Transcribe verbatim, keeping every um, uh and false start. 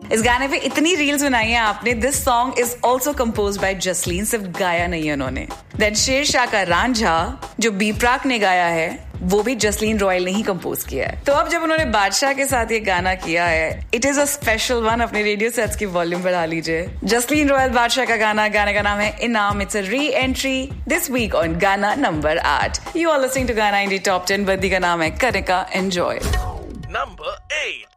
इस गाने पे इतनी रील्स बनाई है आपने. This song is also compose bye Jasleen, सिर्फ गाया नहीं है उन्होंने. देन शेरशाह का रांझा जो बी प्राक ने गाया है, वो भी जसलीन रॉयल ने ही कंपोज किया है. तो अब जब उन्होंने बादशाह के साथ ये गाना किया है, it is a special one. अपने रेडियो सेट्स की वॉल्यूम बढ़ा लीजिए. जसलीन रॉयल, बादशाह का गाना. गाने का नाम है इनाम. It's a re entry this week on गाना नंबर आठ. यू आर लिसनिंग टू गाना इंडी टॉप टेन. बद्दी का नाम है कनिका. एंजॉय. Number eight.